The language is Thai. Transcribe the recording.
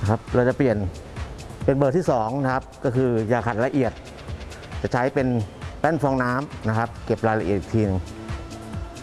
นะครับเราจะเปลี่ยนเป็นเบอร์ที่2นะครับก็คืออย่าขัดละเอียดจะใช้เป็นแป้นฟองน้ำนะครับเก็บรายละเอียดอีกทีนึง